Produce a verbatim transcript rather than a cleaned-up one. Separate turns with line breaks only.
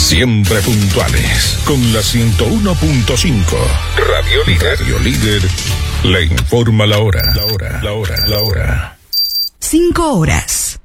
Siempre puntuales. Con la ciento uno punto cinco. Radio Líder. Radio Líder le informa la hora. La hora, la hora, la hora.
Cinco horas.